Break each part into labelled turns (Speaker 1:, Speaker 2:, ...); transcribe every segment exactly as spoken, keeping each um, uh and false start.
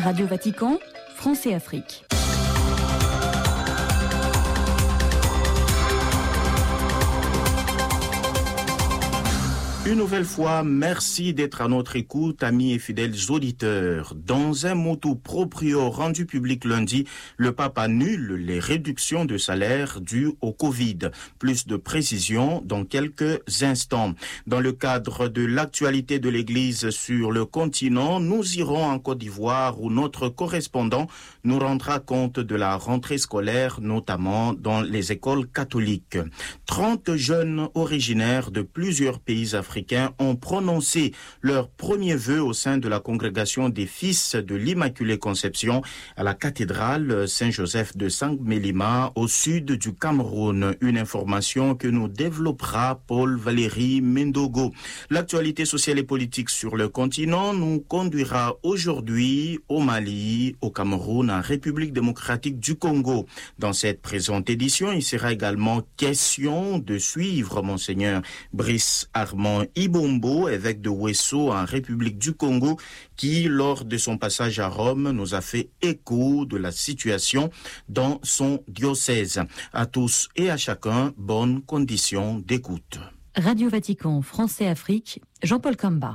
Speaker 1: Radio Vatican, France et Afrique.
Speaker 2: Une nouvelle fois, merci d'être à notre écoute, amis et fidèles auditeurs. Dans un motu proprio rendu public lundi, le pape annule les réductions de salaire dues au Covid. Plus de précisions dans quelques instants. Dans le cadre de l'actualité de l'Église sur le continent, nous irons en Côte d'Ivoire où notre correspondant nous rendra compte de la rentrée scolaire, notamment dans les écoles catholiques. trente jeunes originaires de plusieurs pays africains ont prononcé leur premier vœu au sein de la congrégation des Fils de l'Immaculée Conception à la cathédrale Saint-Joseph de Saint-Mélima au sud du Cameroun. Une information que nous développera Paul Valéry Mendogo. L'actualité sociale et politique sur le continent nous conduira aujourd'hui au Mali, au Cameroun, en République démocratique du Congo. Dans cette présente édition, il sera également question de suivre Monseigneur Brice Armand Ibombo, évêque de Ouesso en République du Congo, qui, lors de son passage à Rome, nous a fait écho de la situation dans son diocèse. À tous et à chacun, bonnes conditions d'écoute.
Speaker 1: Radio Vatican, France et Afrique, Jean-Paul Kamba.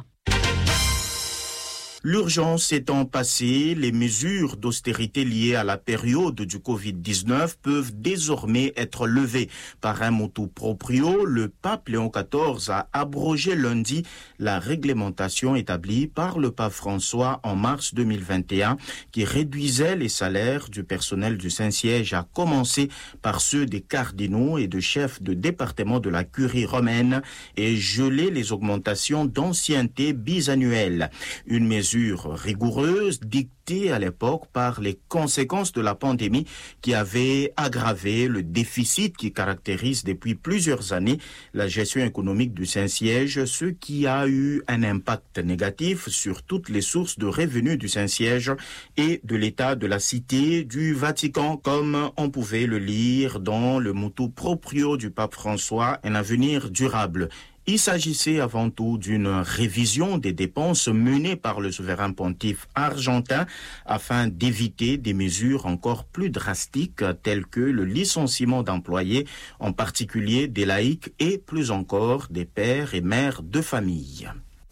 Speaker 2: L'urgence étant passée, les mesures d'austérité liées à la période du covid dix-neuf peuvent désormais être levées. Par un motu proprio, le pape Léon quatorze a abrogé lundi la réglementation établie par le pape François en mars deux mille vingt et un qui réduisait les salaires du personnel du Saint-Siège, à commencer par ceux des cardinaux et de chefs de département de la curie romaine, et gelé les augmentations d'ancienneté bisannuelles. Une mesure rigoureuse dictée à l'époque par les conséquences de la pandémie qui avait aggravé le déficit qui caractérise depuis plusieurs années la gestion économique du Saint-Siège, ce qui a eu un impact négatif sur toutes les sources de revenus du Saint-Siège et de l'état de la cité du Vatican, comme on pouvait le lire dans le motu proprio du pape François, un avenir durable. Il s'agissait avant tout d'une révision des dépenses menées par le souverain pontife argentin afin d'éviter des mesures encore plus drastiques telles que le licenciement d'employés, en particulier des laïcs et plus encore des pères et mères de famille.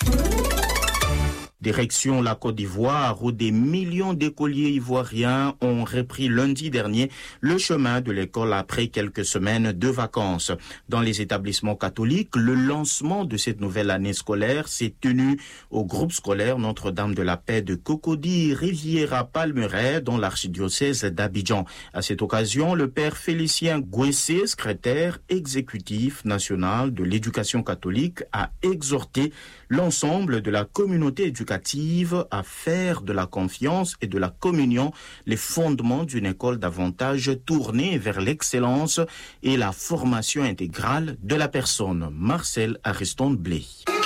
Speaker 2: Direction la Côte d'Ivoire, où des millions d'écoliers ivoiriens ont repris lundi dernier le chemin de l'école après quelques semaines de vacances. Dans les établissements catholiques, le lancement de cette nouvelle année scolaire s'est tenu au groupe scolaire Notre-Dame de la Paix de Cocody, Riviera Palmeraie, dans l'archidiocèse d'Abidjan. À cette occasion, le père Félicien Gouessé, secrétaire exécutif national de l'éducation catholique, a exhorté l'ensemble de la communauté éducative à faire de la confiance et de la communion les fondements d'une école davantage tournée vers l'excellence et la formation intégrale de la personne. Marcel Ariston-Blé.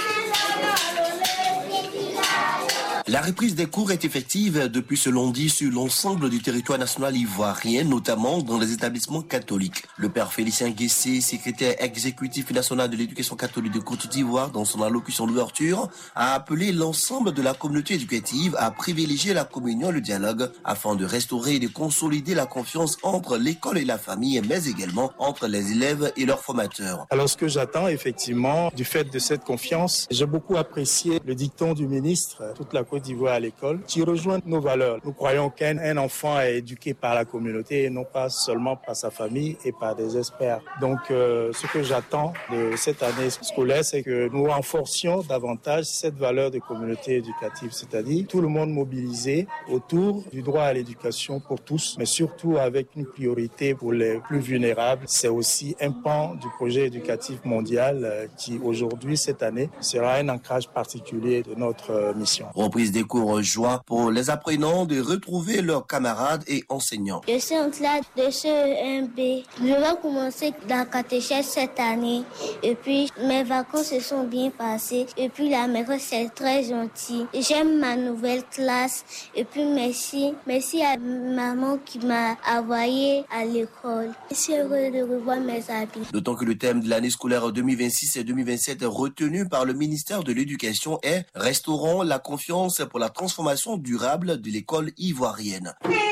Speaker 3: La reprise des cours est effective depuis ce lundi sur l'ensemble du territoire national ivoirien, notamment dans les établissements catholiques. Le père Félicien Guessé, secrétaire exécutif national de l'éducation catholique de Côte d'Ivoire, dans son allocution d'ouverture, a appelé l'ensemble de la communauté éducative à privilégier la communion et le dialogue afin de restaurer et de consolider la confiance entre l'école et la famille, mais également entre les élèves et leurs formateurs.
Speaker 4: Alors ce que j'attends effectivement du fait de cette confiance, j'ai beaucoup apprécié le dicton du ministre, toute la Côte d'Ivoire à l'école, qui rejoint nos valeurs. Nous croyons qu'un enfant est éduqué par la communauté et non pas seulement par sa famille et par des experts. Donc, euh, ce que j'attends de cette année scolaire, c'est que nous renforcions davantage cette valeur de communauté éducative, c'est-à-dire tout le monde mobilisé autour du droit à l'éducation pour tous, mais surtout avec une priorité pour les plus vulnérables. C'est aussi un pan du projet éducatif mondial euh, qui, aujourd'hui, cette année, sera un ancrage particulier de notre euh, mission.
Speaker 3: Reprise des cours joie pour les apprenants de retrouver leurs camarades et enseignants.
Speaker 5: Je suis en classe de C E un B. Je vais commencer la catéchèse cette année. Et puis, mes vacances se sont bien passées. Et puis, la maîtresse est très gentille. J'aime ma nouvelle classe. Et puis, merci. Merci à maman qui m'a envoyée à l'école. Je suis heureuse de revoir mes amis.
Speaker 3: D'autant que le thème de l'année scolaire deux mille vingt-six et deux mille vingt-sept retenu par le ministère de l'Éducation est « Restaurant la confiance d'excellence pour la transformation durable de l'école ivoirienne.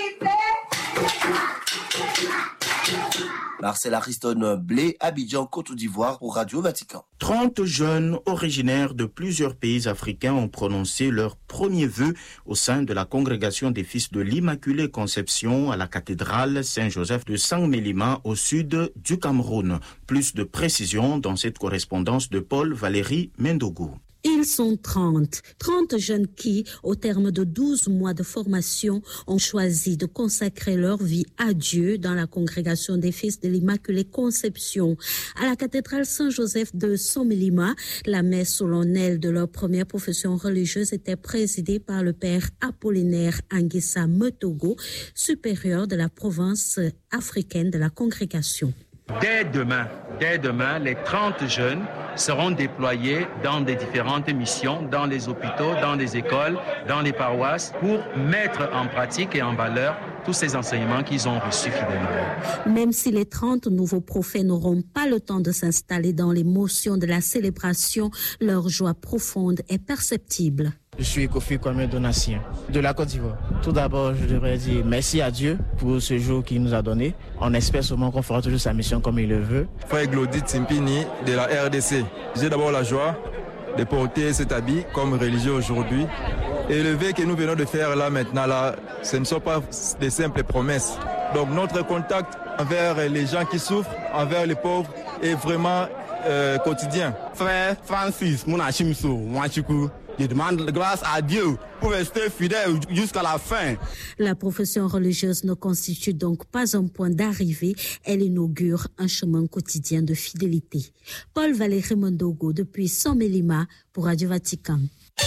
Speaker 3: Marcel Ariston Blé, Abidjan, Côte d'Ivoire pour Radio Vatican.
Speaker 2: trente jeunes originaires de plusieurs pays africains ont prononcé leurs premiers vœux au sein de la congrégation des fils de l'Immaculée Conception à la cathédrale Saint-Joseph de Sang-Mélima au sud du Cameroun. Plus de précisions dans cette correspondance de Paul-Valéry Mendogo.
Speaker 6: Ils sont trente. trente jeunes qui, au terme de douze mois de formation, ont choisi de consacrer leur vie à Dieu dans la congrégation des fils de l'Immaculée Conception. À la cathédrale Saint-Joseph de Sang-Mélima, la messe solennelle de leur première profession religieuse était présidée par le père Apollinaire Anguissa Metogo, supérieur de la province africaine de la congrégation.
Speaker 7: Dès demain, dès demain, les trente jeunes seront déployés dans des différentes missions, dans les hôpitaux, dans les écoles, dans les paroisses, pour mettre en pratique et en valeur tous ces enseignements qu'ils ont reçus fidèlement.
Speaker 6: Même si les trente nouveaux prophètes n'auront pas le temps de s'installer dans l'émotion de la célébration, leur joie profonde est perceptible.
Speaker 8: Je suis Kofi Kwame Donatien de la Côte d'Ivoire. Tout d'abord, je devrais dire merci à Dieu pour ce jour qu'il nous a donné. On espère seulement qu'on fera toujours sa mission comme il le veut.
Speaker 9: Frère Glody Tsimpini de la R D C. J'ai d'abord la joie de porter cet habit comme religieux aujourd'hui. Et le vœu que nous venons de faire là maintenant, là, ce ne sont pas des simples promesses. Donc notre contact envers les gens qui souffrent, envers les pauvres, est vraiment euh, quotidien.
Speaker 10: Frère Francis Mounachimso Mwachikou. Je demande grâce à Dieu pour rester fidèle jusqu'à la fin.
Speaker 6: La profession religieuse ne constitue donc pas un point d'arrivée. Elle inaugure un chemin quotidien de fidélité. Paul-Valéry Mendogo depuis Sang-Mélima pour Radio Vatican.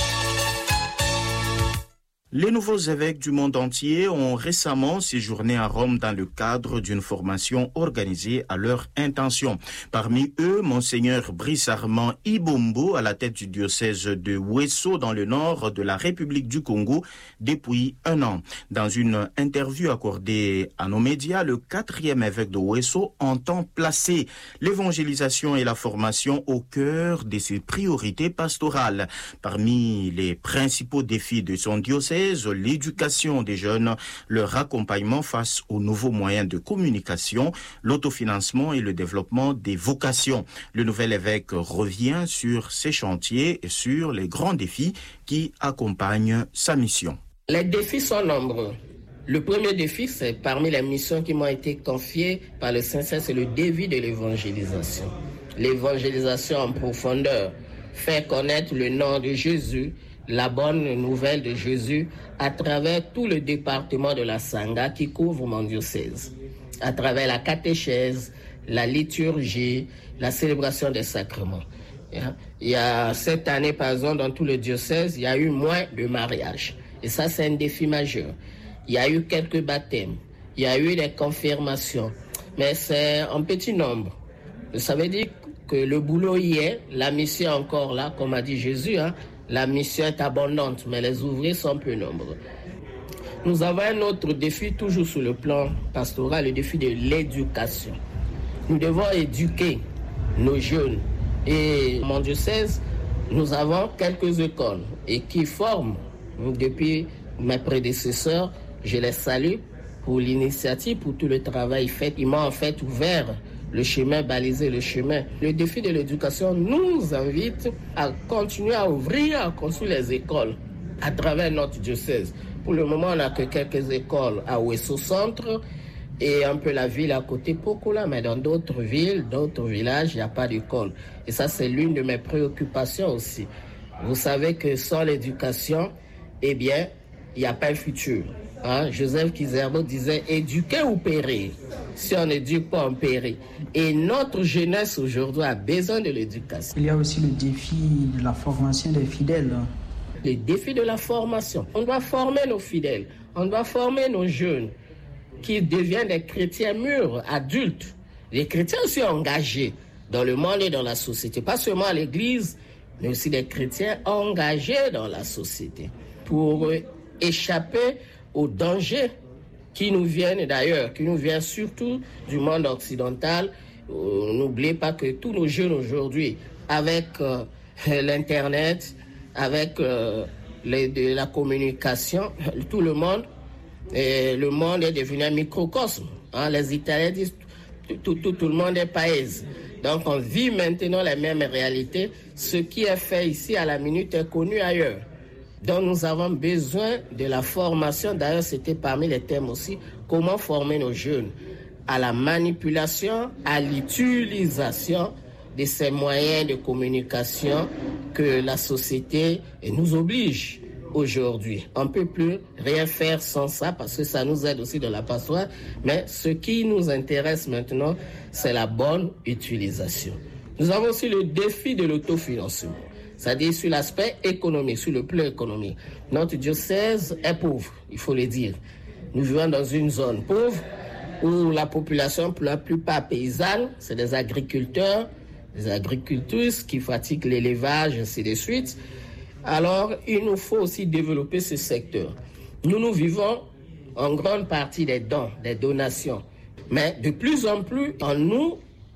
Speaker 2: Les nouveaux évêques du monde entier ont récemment séjourné à Rome dans le cadre d'une formation organisée à leur intention. Parmi eux, Monseigneur Brice Armand Ibombo, à la tête du diocèse de Ouesso dans le nord de la République du Congo depuis un an. Dans une interview accordée à nos médias, le quatrième évêque de Ouesso entend placer l'évangélisation et la formation au cœur de ses priorités pastorales. Parmi les principaux défis de son diocèse, l'éducation des jeunes, leur accompagnement face aux nouveaux moyens de communication, l'autofinancement et le développement des vocations. Le nouvel évêque revient sur ces chantiers et sur les grands défis qui accompagnent sa mission.
Speaker 11: Les défis sont nombreux. Le premier défi, c'est parmi les missions qui m'ont été confiées par le Saint-Saint, c'est le défi de l'évangélisation. L'évangélisation en profondeur, faire connaître le nom de Jésus, la bonne nouvelle de Jésus à travers tout le département de la Sangha qui couvre mon diocèse, à travers la catéchèse, la liturgie, la célébration des sacrements. Il y a cette année, par exemple, dans tout le diocèse, il y a eu moins de mariages. Et ça, c'est un défi majeur. Il y a eu quelques baptêmes, il y a eu des confirmations, mais c'est un petit nombre. Ça veut dire que le boulot y est, la mission est encore là, comme a dit Jésus, hein. La mission est abondante, mais les ouvriers sont peu nombreux. Nous avons un autre défi, toujours sur le plan pastoral, le défi de l'éducation. Nous devons éduquer nos jeunes. Et mon diocèse, nous avons quelques écoles et qui forment. Depuis mes prédécesseurs, je les salue pour l'initiative, pour tout le travail fait. Ils m'ont en fait ouvert le chemin, baliser le chemin. Le défi de l'éducation nous invite à continuer à ouvrir, à construire les écoles à travers notre diocèse. Pour le moment, on n'a que quelques écoles à Ouesso Centre et un peu la ville à côté Pokola, mais dans d'autres villes, d'autres villages, il n'y a pas d'école. Et ça, c'est l'une de mes préoccupations aussi. Vous savez que sans l'éducation, eh bien, il n'y a pas un futur. Hein? Joseph Kizerbo disait « éduquer ou périr ». Si on n'éduque pas, on périt. Et notre jeunesse aujourd'hui a besoin de l'éducation.
Speaker 12: Il y a aussi le défi de la formation des fidèles.
Speaker 11: Le défi de la formation. On doit former nos fidèles. On doit former nos jeunes qui deviennent des chrétiens mûrs, adultes. Les chrétiens aussi engagés dans le monde et dans la société. Pas seulement à l'église, mais aussi des chrétiens engagés dans la société. Pour échapper aux dangers qui nous viennent d'ailleurs, qui nous viennent surtout du monde occidental. Euh, n'oubliez pas que tous nos jeunes aujourd'hui, avec euh, l'Internet, avec euh, les, de la communication, tout le monde, et le monde est devenu un microcosme. Hein. Les Italiens disent tout, tout, tout le monde est paese. Donc on vit maintenant les mêmes réalités. Ce qui est fait ici à la minute est connu ailleurs. Donc nous avons besoin de la formation. D'ailleurs, c'était parmi les thèmes aussi, comment former nos jeunes à la manipulation, à l'utilisation de ces moyens de communication que la société nous oblige aujourd'hui. On ne peut plus rien faire sans ça parce que ça nous aide aussi de la passoire. Mais ce qui nous intéresse maintenant, c'est la bonne utilisation. Nous avons aussi le défi de l'autofinancement, c'est-à-dire sur l'aspect économique, sur le plan économique. Notre diocèse est pauvre, il faut le dire. Nous vivons dans une zone pauvre où la population, pour la plupart paysanne, c'est des agriculteurs, des agricultrices qui pratiquent l'élevage, ainsi de suite. Alors, il nous faut aussi développer ce secteur. Nous, nous vivons en grande partie des dons, des donations. Mais de plus en plus, on nous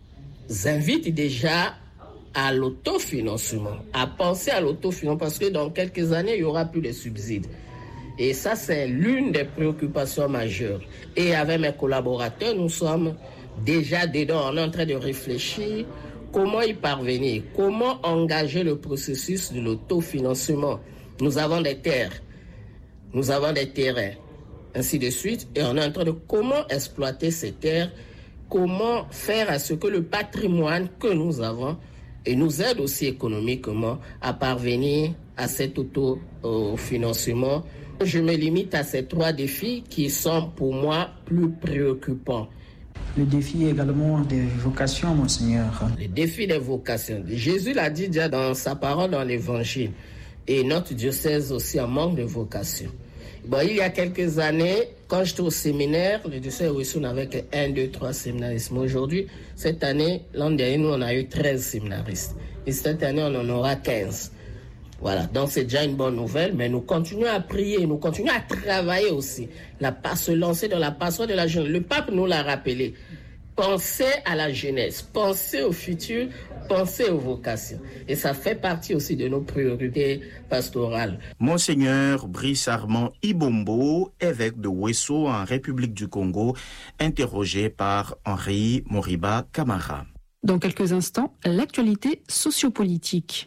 Speaker 11: invite déjà à l'autofinancement, à penser à l'autofinancement, parce que dans quelques années, il n'y aura plus de subsides. Et ça, c'est l'une des préoccupations majeures. Et avec mes collaborateurs, nous sommes déjà dedans, on est en train de réfléchir comment y parvenir, comment engager le processus de l'autofinancement. Nous avons des terres, nous avons des terrains, ainsi de suite, et on est en train de comment exploiter ces terres, comment faire à ce que le patrimoine que nous avons et nous aide aussi économiquement à parvenir à cet autofinancement. Je me limite à ces trois défis qui sont pour moi plus préoccupants.
Speaker 12: Le défi également des vocations, Monseigneur.
Speaker 11: Le défi des vocations. Jésus l'a dit déjà dans sa parole dans l'Évangile. Et notre diocèse aussi en manque de vocation. Bon, il y a quelques années, quand j'étais au séminaire, le diocèse Ouessou n'avait que un, deux, trois séminaristes. Mais aujourd'hui, cette année, l'an dernier, nous, on a eu treize séminaristes. Et cette année, on en aura quinze. Voilà, donc c'est déjà une bonne nouvelle, mais nous continuons à prier, nous continuons à travailler aussi, la, se lancer dans la passoire de la jeunesse. Le pape nous l'a rappelé. Pensez à la jeunesse, pensez au futur, pensez aux vocations. Et ça fait partie aussi de nos priorités pastorales.
Speaker 2: Monseigneur Brice Armand Ibombo, évêque de Ouessou en République du Congo, interrogé par Henri Moriba Camara.
Speaker 13: Dans quelques instants, l'actualité sociopolitique.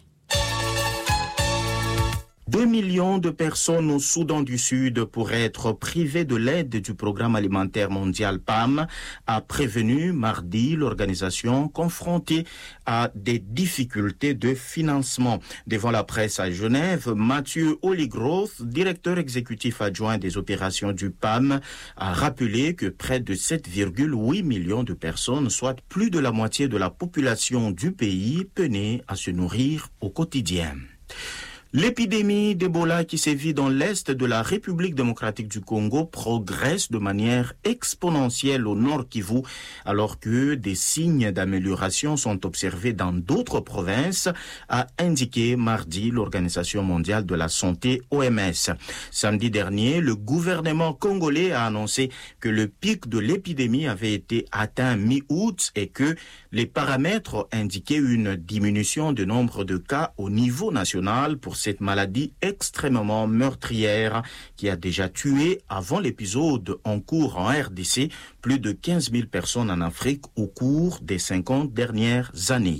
Speaker 2: Deux millions de personnes au Soudan du Sud pourraient être privées de l'aide du Programme alimentaire mondial P A M, a prévenu mardi l'organisation confrontée à des difficultés de financement. Devant la presse à Genève, Mathieu Oligroth, directeur exécutif adjoint des opérations du P A M, a rappelé que près de sept virgule huit millions de personnes, soit plus de la moitié de la population du pays, peinaient à se nourrir au quotidien. L'épidémie d'Ebola qui sévit dans l'est de la République démocratique du Congo progresse de manière exponentielle au Nord Kivu, alors que des signes d'amélioration sont observés dans d'autres provinces, a indiqué mardi l'Organisation mondiale de la santé O M S. Samedi dernier, le gouvernement congolais a annoncé que le pic de l'épidémie avait été atteint mi-août et que les paramètres indiquaient une diminution du nombre de cas au niveau national pour cette maladie extrêmement meurtrière qui a déjà tué, avant l'épisode en cours en R D C, plus de quinze mille personnes en Afrique au cours des cinquante dernières années.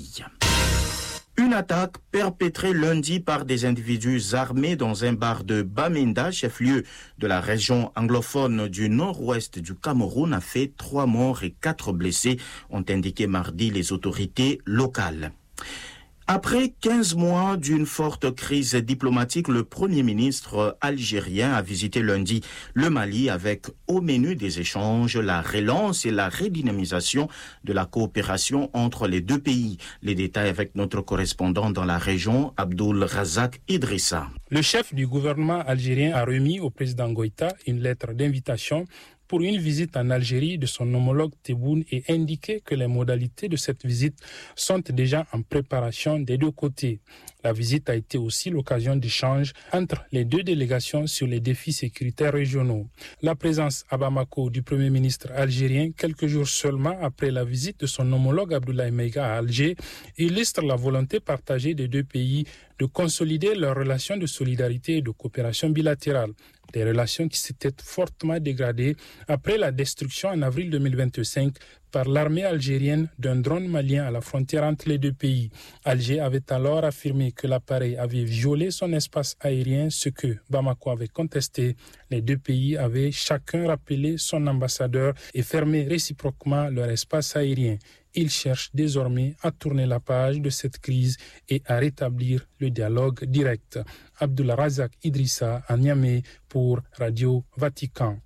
Speaker 2: Une attaque perpétrée lundi par des individus armés dans un bar de Bamenda, chef-lieu de la région anglophone du nord-ouest du Cameroun, a fait trois morts et quatre blessés, ont indiqué mardi les autorités locales. Après quinze mois d'une forte crise diplomatique, le Premier ministre algérien a visité lundi le Mali avec au menu des échanges la relance et la redynamisation de la coopération entre les deux pays. Les détails avec notre correspondant dans la région, Abdul Razak Idrissa.
Speaker 14: Le chef du gouvernement algérien a remis au président Goïta une lettre d'invitation pour une visite en Algérie de son homologue Tebboune et indiqué que les modalités de cette visite sont déjà en préparation des deux côtés. La visite a été aussi l'occasion d'échanges entre les deux délégations sur les défis sécuritaires régionaux. La présence à Bamako du Premier ministre algérien, quelques jours seulement après la visite de son homologue Abdoulaye Meiga à Alger, illustre la volonté partagée des deux pays de consolider leurs relations de solidarité et de coopération bilatérale. Des relations qui s'étaient fortement dégradées après la destruction en avril deux mille vingt-cinq par l'armée algérienne d'un drone malien à la frontière entre les deux pays. Alger avait alors affirmé que l'appareil avait violé son espace aérien, ce que Bamako avait contesté. Les deux pays avaient chacun rappelé son ambassadeur et fermé réciproquement leur espace aérien. Ils cherchent désormais à tourner la page de cette crise et à rétablir le dialogue direct. Abdullah Razak Idrissa à Niamey pour Radio Vatican.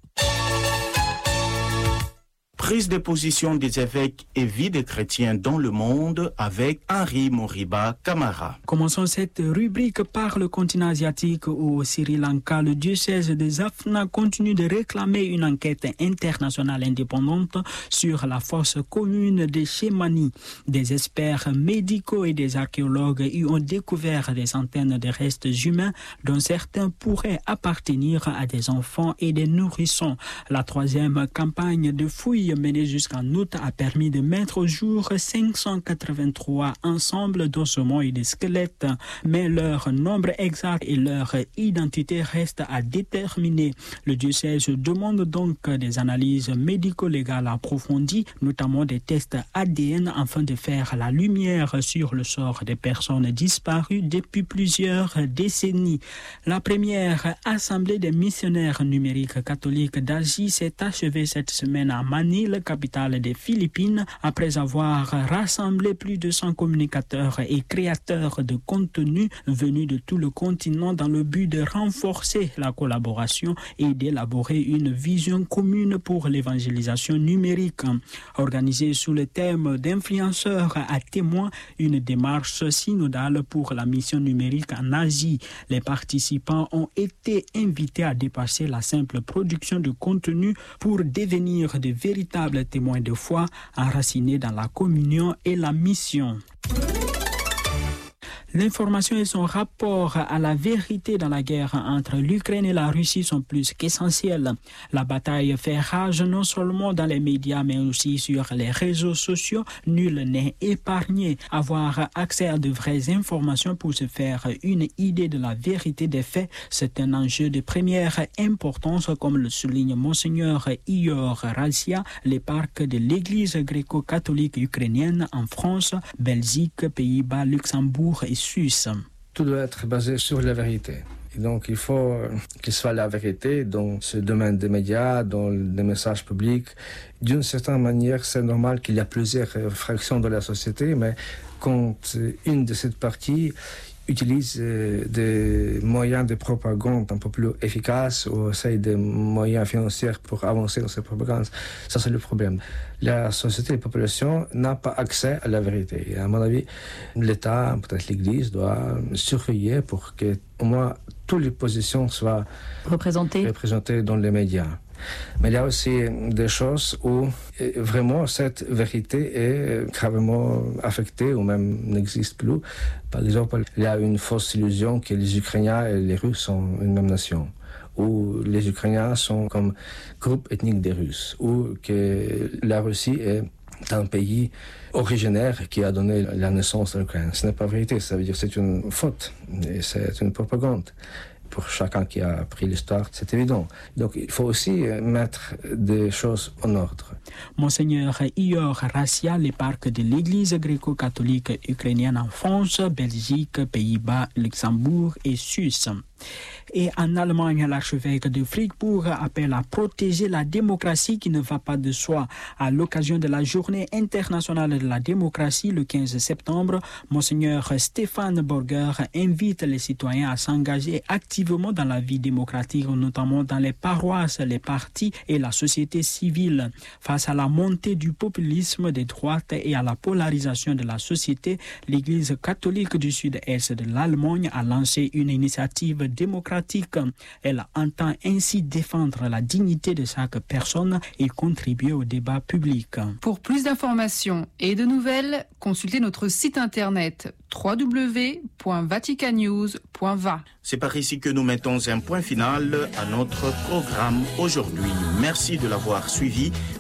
Speaker 2: Prise de position des évêques et vie des chrétiens dans le monde avec Henri Moriba Camara.
Speaker 15: Commençons cette rubrique par le continent asiatique où au Sri Lanka, le diocèse de Jaffna continue de réclamer une enquête internationale indépendante sur la fosse commune de Shemani. Des experts médicaux et des archéologues y ont découvert des centaines de restes humains dont certains pourraient appartenir à des enfants et des nourrissons. La troisième campagne de fouilles menée jusqu'en août a permis de mettre au jour cinq cent quatre-vingt-trois ensembles d'ossements et de squelettes, mais leur nombre exact et leur identité restent à déterminer. Le diocèse demande donc des analyses médico-légales approfondies, notamment des tests A D N afin de faire la lumière sur le sort des personnes disparues depuis plusieurs décennies. La première assemblée des missionnaires numériques catholiques d'Asie s'est achevée cette semaine à Manille, capitale des Philippines, après avoir rassemblé plus de cent communicateurs et créateurs de contenu venus de tout le continent dans le but de renforcer la collaboration et d'élaborer une vision commune pour l'évangélisation numérique. Organisée sous le thème d'influenceurs à témoins, une démarche synodale pour la mission numérique en Asie. Les participants ont été invités à dépasser la simple production de contenu pour devenir de véritables témoins de foi enracinés dans la communion et la mission. L'information et son rapport à la vérité dans la guerre entre l'Ukraine et la Russie sont plus qu'essentiels. La bataille fait rage non seulement dans les médias mais aussi sur les réseaux sociaux. Nul n'est épargné. Avoir accès à de vraies informations pour se faire une idée de la vérité des faits, c'est un enjeu de première importance, comme le souligne Monseigneur Ior Razia, l'éparque de l'Église gréco-catholique ukrainienne en France, Belgique, Pays-Bas, Luxembourg et Suisse.
Speaker 16: Tout doit être basé sur la vérité. Et donc il faut qu'il soit la vérité dans ce domaine des médias, dans les messages publics. D'une certaine manière, c'est normal qu'il y a plusieurs fractions de la société, mais quand une de ces parties utilise euh, des moyens de propagande un peu plus efficaces ou essaye des moyens financiers pour avancer dans cette propagande, ça c'est le problème. La société, la population n'a pas accès à la vérité. Et à mon avis, l'État, peut-être l'Église, doit surveiller pour que au moins toutes les positions soient représentées, représentées dans les médias. Mais il y a aussi des choses où vraiment cette vérité est gravement affectée ou même n'existe plus. Par exemple, il y a une fausse illusion que les Ukrainiens et les Russes sont une même nation, ou les Ukrainiens sont comme groupe ethnique des Russes, ou que la Russie est un pays originaire qui a donné la naissance à l'Ukraine. Ce n'est pas vérité, ça veut dire que c'est une faute, et c'est une propagande. Pour chacun qui a appris l'histoire, c'est évident. Donc il faut aussi mettre des choses en ordre.
Speaker 15: Monseigneur Ior Razia, l'éparque de l'Église gréco-catholique ukrainienne en France, Belgique, Pays-Bas, Luxembourg et Suisse. Et en Allemagne, l'archevêque de Fribourg appelle à protéger la démocratie qui ne va pas de soi. À l'occasion de la journée internationale de la démocratie, le quinze septembre, Monseigneur Stéphane Borger invite les citoyens à s'engager activement dans la vie démocratique, notamment dans les paroisses, les partis et la société civile. Face à la montée du populisme des droites et à la polarisation de la société, l'Église catholique du sud-est de l'Allemagne a lancé une initiative démocratique. Elle entend ainsi défendre la dignité de chaque personne et contribuer au débat public.
Speaker 13: Pour plus d'informations et de nouvelles, consultez notre site internet w w w point vatican news point v a.
Speaker 2: C'est par ici que nous mettons un point final à notre programme aujourd'hui. Merci de l'avoir suivi.